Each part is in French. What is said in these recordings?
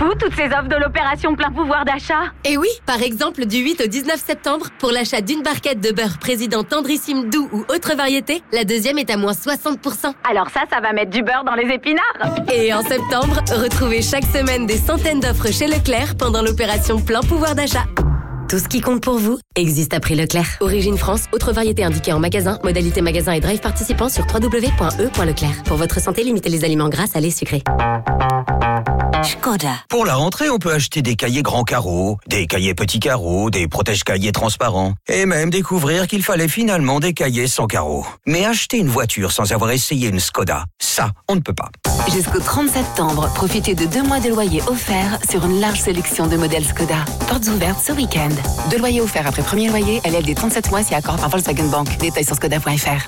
fou, toutes ces offres de l'opération plein pouvoir d'achat. Et oui, par exemple, du 8 au 19 septembre, pour l'achat d'une barquette de beurre Président Tendrissime Doux ou autre variété, la deuxième est à moins 60%. Alors ça va mettre du beurre dans les épinards. Et en septembre, retrouvez chaque semaine des centaines d'offres chez Leclerc pendant l'opération plein pouvoir d'achat. Tout ce qui compte pour vous existe à prix Leclerc. Origine France, autre variété indiquée en magasin, modalité magasin et drive participant sur www.e.leclerc. Pour votre santé, limitez les aliments gras, salés, sucrés. Škoda. Pour la rentrée, on peut acheter des cahiers grands carreaux, des cahiers petits carreaux, des protège-cahiers transparents. Et même découvrir qu'il fallait finalement des cahiers sans carreaux. Mais acheter une voiture sans avoir essayé une Škoda, ça, on ne peut pas. Jusqu'au 30 septembre, profitez de 2 mois de loyer offerts sur une large sélection de modèles Škoda. Portes ouvertes ce week-end. 2 loyers offerts après premier loyer, LLD 37 mois si accord par Volkswagen Bank. Détails sur Škoda.fr.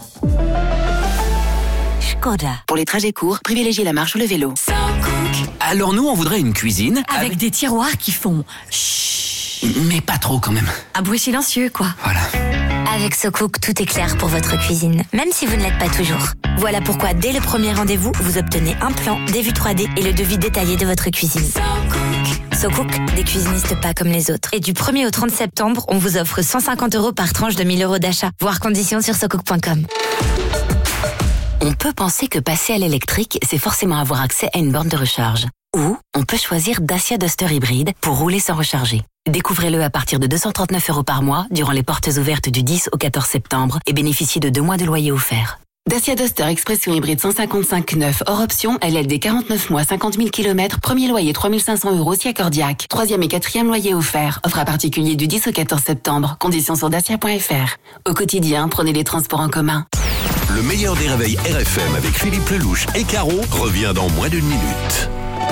Škoda. Pour les trajets courts, privilégiez la marche ou le vélo. Alors nous, on voudrait une cuisine avec des tiroirs qui font chut. Mais pas trop quand même. Un bruit silencieux, quoi. Voilà. Avec SoCook, tout est clair pour votre cuisine, même si vous ne l'êtes pas toujours. Voilà pourquoi, dès le premier rendez-vous, vous obtenez un plan, des vues 3D et le devis détaillé de votre cuisine. SoCook, des cuisinistes pas comme les autres. Et du 1er au 30 septembre, on vous offre 150 € par tranche de 1 000 € d'achat. Voir conditions sur SoCook.com. On peut penser que passer à l'électrique, c'est forcément avoir accès à une borne de recharge. Ou on peut choisir Dacia Duster hybride pour rouler sans recharger. Découvrez-le à partir de 239 € par mois durant les portes ouvertes du 10 au 14 septembre et bénéficiez de 2 mois de loyer offert. Dacia Duster Expression hybride 155/9 hors option, LLD 49 mois, 50 000 km, premier loyer 3 500 € si accordiaque. 3e et 4e loyer offert. Offre à particulier du 10 au 14 septembre. Conditions sur dacia.fr. Au quotidien, prenez les transports en commun. Le meilleur des réveils RFM avec Philippe Lelouch et Caro revient dans moins d'1 minute.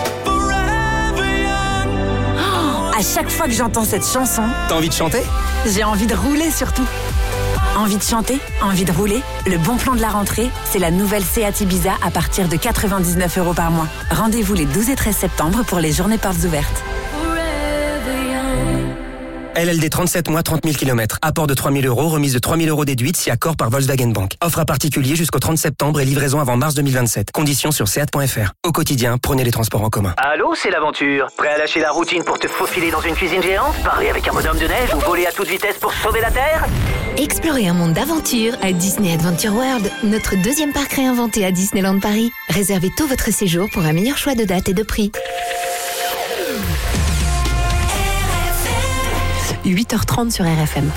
À chaque fois que j'entends cette chanson, T'as envie de chanter ? j'ai envie de rouler surtout. Envie de chanter, envie de rouler. Le bon plan de la rentrée, c'est la nouvelle Seat Ibiza à partir de 99 € par mois. Rendez-vous les 12 et 13 septembre pour les journées portes ouvertes. LLD 37 mois, 30 000 km. Apport de 3 000 €, remise de 3 000 € déduite si accord par Volkswagen Bank. Offre à particulier jusqu'au 30 septembre et livraison avant mars 2027. Conditions sur seat.fr. Au quotidien, prenez les transports en commun. Allô, c'est l'aventure. Prêt à lâcher la routine pour te faufiler dans une cuisine géante, parler avec un bonhomme de neige ou voler à toute vitesse pour sauver la Terre ? Explorez un monde d'aventure à Disney Adventure World, notre deuxième parc réinventé à Disneyland Paris. Réservez tout votre séjour pour un meilleur choix de date et de prix. 8h30 sur RFM.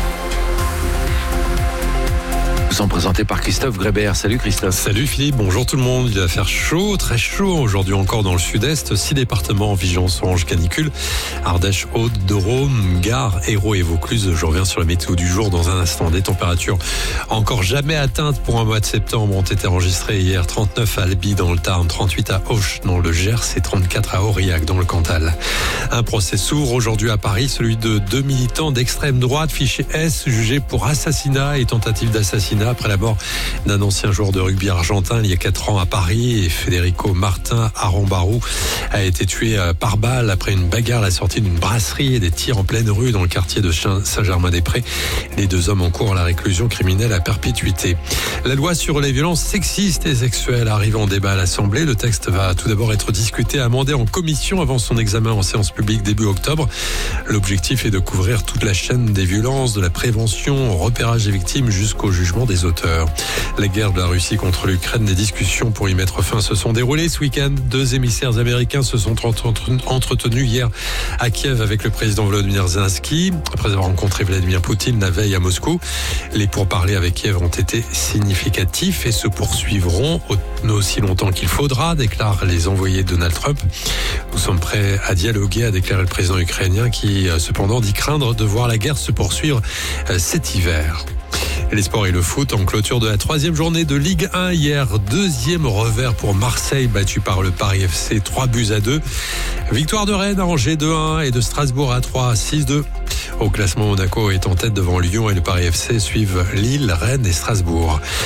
Nous sommes présentés par Christophe Grébert. Salut Christophe. Salut Philippe, bonjour tout le monde. Il va faire chaud, très chaud aujourd'hui encore dans le sud-est. 6 départements en vigilance orange canicule. Ardèche, Haute-Drôme, Gare, Hérault et Vaucluse. Je reviens sur la météo du jour dans un instant. Des températures encore jamais atteintes pour un mois de septembre ont été enregistrées hier. 39 à Albi dans le Tarn, 38 à Auch dans le Gers et 34 à Aurillac dans le Cantal. Un procès s'ouvre aujourd'hui à Paris, celui de 2 militants d'extrême droite, fiché S, jugés pour assassinat et tentative d'assassinat après la mort d'un ancien joueur de rugby argentin il y a 4 ans à Paris. Et Federico Martin Arambarou a été tué par balle après une bagarre à la sortie d'une brasserie et des tirs en pleine rue dans le quartier de Saint-Germain-des-Prés. Les 2 hommes encourent la réclusion criminelle à perpétuité. La loi sur les violences sexistes et sexuelles arrive en débat à l'Assemblée. Le texte va tout d'abord être discuté, amendé en commission avant son examen en séance publique début octobre. L'objectif est de couvrir toute la chaîne des violences, de la prévention au repérage des victimes jusqu'au jugement des auteurs. La guerre de la Russie contre l'Ukraine, des discussions pour y mettre fin se sont déroulées ce week-end. 2 émissaires américains se sont entretenus hier à Kiev avec le président Volodymyr Zelensky, après avoir rencontré Vladimir Poutine la veille à Moscou. Les pourparlers avec Kiev ont été significatifs et se poursuivront aussi longtemps qu'il faudra, déclarent les envoyés de Donald Trump. Nous sommes prêts à dialoguer, a déclaré le président ukrainien qui, cependant, dit craindre de voir la guerre se poursuivre cet hiver. Les sports et le foot en clôture de la 3e journée de Ligue 1 hier. 2e revers pour Marseille, battu par le Paris FC 3-2. Victoire de Rennes à Angers 2-1 et de Strasbourg à 3 6-2. Au classement, Monaco est en tête devant Lyon et le Paris FC suivent Lille, Rennes et Strasbourg.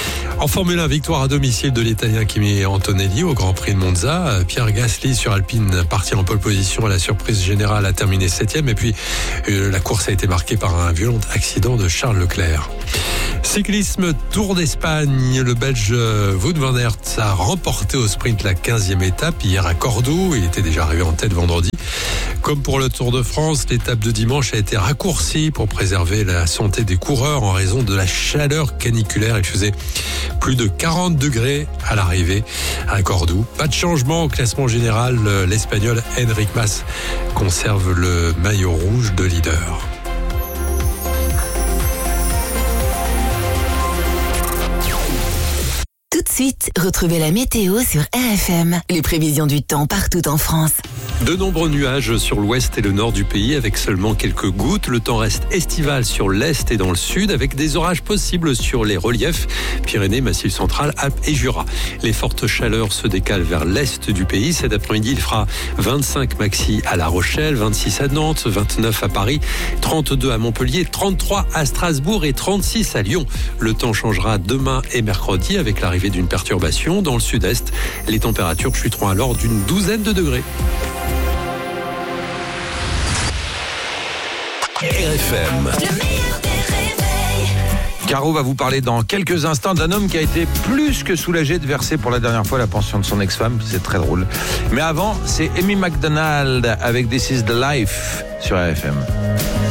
En Formule 1, victoire à domicile de l'Italien Kimi Antonelli au Grand Prix de Monza. Pierre Gasly sur Alpine, parti en pole position à la surprise générale, a terminé 7e. Et puis la course a été marquée par un violent accident de Charles Leclerc. Cyclisme, Tour d'Espagne, le Belge Wout van Aert a remporté au sprint la 15e étape hier à Cordoue. Il était déjà arrivé en tête vendredi. Comme pour le Tour de France, l'étape de dimanche a été raccourcie pour préserver la santé des coureurs en raison de la chaleur caniculaire. Il faisait plus de 40 degrés à l'arrivée à Cordoue. Pas de changement au classement général. L'Espagnol Enric Mas conserve le maillot rouge de leader. Tout de suite, retrouvez la météo sur RFM. Les prévisions du temps partout en France. De nombreux nuages sur l'ouest et le nord du pays avec seulement quelques gouttes. Le temps reste estival sur l'est et dans le sud avec des orages possibles sur les reliefs Pyrénées, Massif central, Alpes et Jura. Les fortes chaleurs se décalent vers l'est du pays. Cet après-midi, il fera 25 maxi à La Rochelle, 26 à Nantes, 29 à Paris, 32 à Montpellier, 33 à Strasbourg et 36 à Lyon. Le temps changera demain et mercredi avec l'arrivée d'une perturbation dans le sud-est. Les températures chuteront alors d'une douzaine de degrés. RFM. Caro va vous parler dans quelques instants d'un homme qui a été plus que soulagé de verser pour la dernière fois la pension de son ex-femme. C'est très drôle. Mais avant, c'est Amy McDonald avec This Is The Life sur RFM.